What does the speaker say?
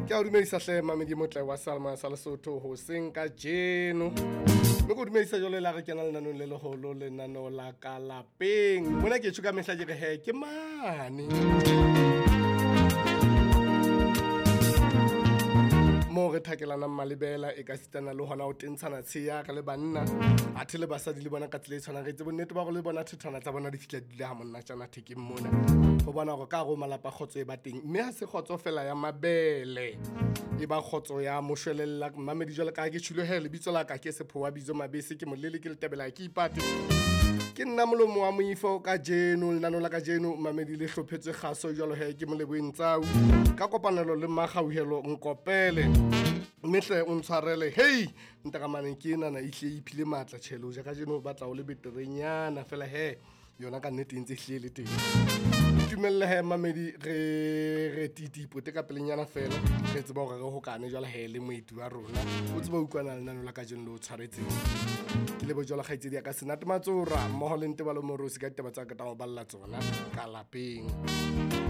ke a dumedisa hle mamedi motle wa Salma sa Lesotho ho seng ka jeno me go dumedisa jole la re kena lenanong le leholo lenano la ka lapeng mona ke tshuka mehla ke re he ke mane mo re thakelana malebela e ka sitana le hona o tentshana tsheya ka le banna a thele basadi le bona ka tsile tshwana re itse bonnete ba go le bona thethana tsa bona di fitla dile ha monna tsana theking mona go bona go ka go malapa khotso e bateng mme ha se khotso fela ya mabele e ba khotso ya moshwelella mamedi jole ka ke tshilo he le bitso la ka ke sephowa bizo mabese ke molele ke le tabela ke ipate ke nna molomo wa moifo ka jeno lenano la ka jeno mamedi le hlophetse kgaso jalo he ke moleboentsau ka kopanelo le magauhelo nkopele mehle o ntshwarele hey ntakamane ke nana ihle iphile matla tshelo ja ka jeno batla o le beterenyana fela he yona ka nnete ntse hle le teng tumelle he mamedi re titipote ka pelenyana fela re tseba gore re hokane jalo he le moeti wa rona o tseba ukwana lenano la ka jeno le o tshwaretseng ke le bojolo ga itsedi ka senate matsora mo ho lente ba lo morosi ka taba tsa ka tao balla tsona ka lapeng